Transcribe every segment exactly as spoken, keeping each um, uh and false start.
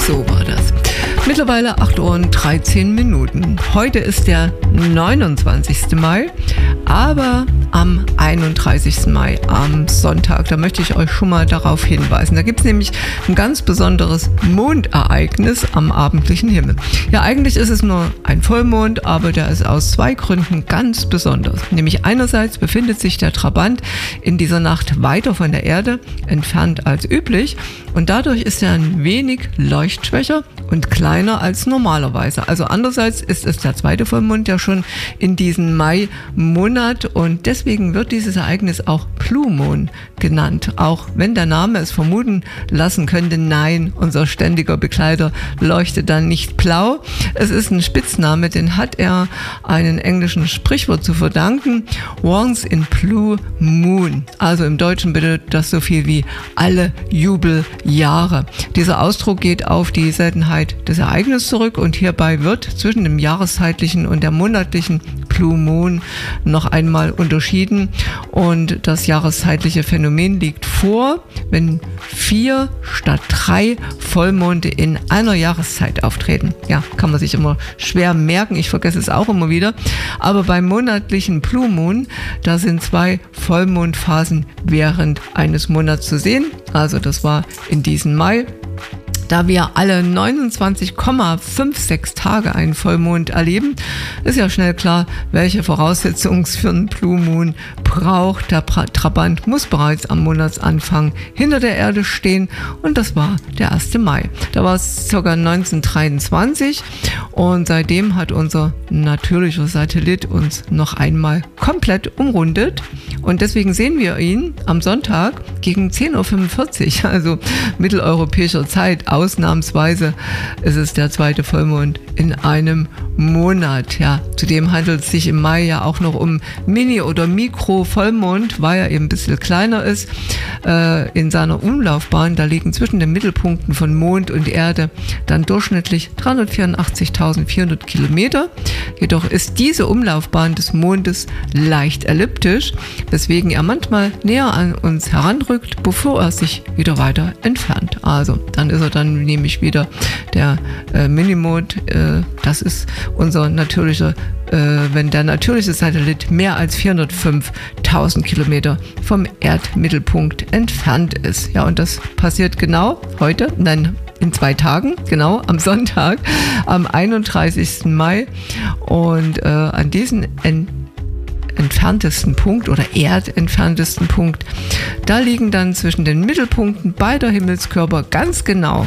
So war das. Mittlerweile acht Uhr und dreizehn Minuten. Heute ist der neunundzwanzigsten Mai, aber am einunddreißigsten Mai, am Sonntag, da möchte ich euch schon mal darauf hinweisen. Da gibt es nämlich ein ganz besonderes Mondereignis am abendlichen Himmel. Ja, eigentlich ist es nur ein Vollmond, aber der ist aus zwei Gründen ganz besonders. Nämlich einerseits befindet sich der Trabant in dieser Nacht weiter von der Erde entfernt als üblich und dadurch ist er ein wenig leuchtschwächer und kleiner als normalerweise. Also andererseits ist es der zweite Vollmond ja schon in diesem Mai-Monat und deswegen wird dieses Ereignis auch Blue Moon genannt. Auch wenn der Name es vermuten lassen könnte, nein, unser ständiger Begleiter leuchtet dann nicht blau. Es ist ein Spitzname, den hat er einem englischen Sprichwort zu verdanken. Once in Blue Moon. Also im Deutschen bedeutet das so viel wie alle Jubeljahre. Dieser Ausdruck geht auf die Seltenheit des Ereignisses zurück und hierbei wird zwischen dem jahreszeitlichen und der monatlichen Blue Moon noch einmal unterschieden und das jahreszeitliche Phänomen liegt vor, wenn vier statt drei Vollmonde in einer Jahreszeit auftreten. Ja, kann man sich immer schwer merken, ich vergesse es auch immer wieder, aber beim monatlichen Blue Moon, da sind zwei Vollmondphasen während eines Monats zu sehen, also das war in diesem Mai. Da wir alle neunundzwanzig Komma sechsundfünfzig Tage einen Vollmond erleben, ist ja schnell klar, welche Voraussetzungen es für einen Blue Moon braucht. Der Trabant muss bereits am Monatsanfang hinter der Erde stehen und das war der erste Mai. Da war es ca. neunzehnhundertdreiundzwanzig und seitdem hat unser natürlicher Satellit uns noch einmal komplett umrundet und deswegen sehen wir ihn am Sonntag gegen zehn Uhr fünfundvierzig, also mitteleuropäischer Zeit. Ausnahmsweise ist es der zweite Vollmond in einem Monat. Ja, zudem handelt es sich im Mai ja auch noch um Mini- oder Mikro-Vollmond, weil er eben ein bisschen kleiner ist. Äh, in seiner Umlaufbahn, da liegen zwischen den Mittelpunkten von Mond und Erde dann durchschnittlich dreihundertvierundachtzigtausendvierhundert Kilometer. Jedoch ist diese Umlaufbahn des Mondes leicht elliptisch, weswegen er manchmal näher an uns heranrückt, bevor er sich wieder weiter entfernt. Also dann ist er dann nämlich wieder der äh, Minimond. Äh, das ist unser natürlicher, äh, wenn der natürliche Satellit mehr als vierhundertfünftausend Kilometer vom Erdmittelpunkt entfernt ist. Ja, und das passiert genau heute, nein, in zwei Tagen, genau, am Sonntag, am einunddreißigsten Mai. Und äh, an diesen en- entferntesten Punkt oder erdentferntesten Punkt, da liegen dann zwischen den Mittelpunkten beider Himmelskörper ganz genau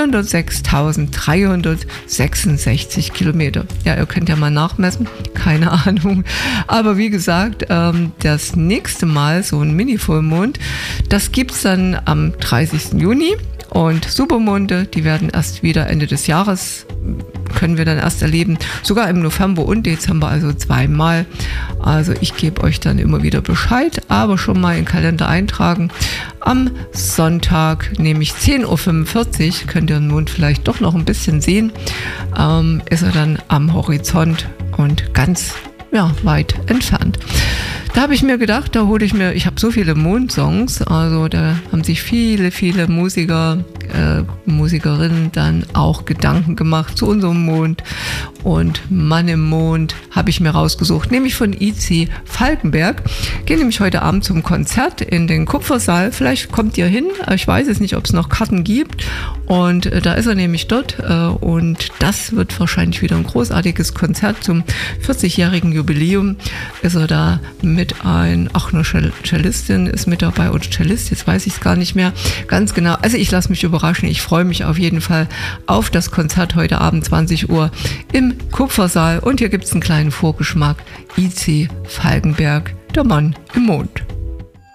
vierhundertsechstausenddreihundertsechsundsechzig Kilometer. Ja, ihr könnt ja mal nachmessen, keine Ahnung. Aber wie gesagt, ähm, das nächste Mal, so ein Mini-Vollmond, das gibt es dann am dreißigsten Juni. Und Supermonde, die werden erst wieder Ende des Jahres, können wir dann erst erleben, sogar im November und Dezember, also zweimal. Also ich gebe euch dann immer wieder Bescheid, aber schon mal in den Kalender eintragen. Am Sonntag, nämlich zehn Uhr fünfundvierzig, könnt ihr den Mond vielleicht doch noch ein bisschen sehen, ähm, ist er dann am Horizont und ganz ja, weit entfernt. Da habe ich mir gedacht, da hole ich mir, ich habe so viele Mondsongs, also da haben sich viele, viele Musiker, äh, Musikerinnen dann auch Gedanken gemacht zu unserem Mond. Und Mann im Mond habe ich mir rausgesucht, nämlich von I C Falkenberg. Gehe nämlich heute Abend zum Konzert in den Kupfersaal. Vielleicht kommt ihr hin, ich weiß es nicht, ob es noch Karten gibt. Und äh, da ist er nämlich dort äh, und das wird wahrscheinlich wieder ein großartiges Konzert zum vierzigjährigen Jubiläum. Ist er da mit ein, ach, eine Cellistin ist mit dabei und Cellist, jetzt weiß ich es gar nicht mehr ganz genau. Also ich lasse mich überraschen, ich freue mich auf jeden Fall auf das Konzert heute Abend zwanzig Uhr im Kupfersaal und hier gibt es einen kleinen Vorgeschmack. I C Falkenberg, der Mann im Mond.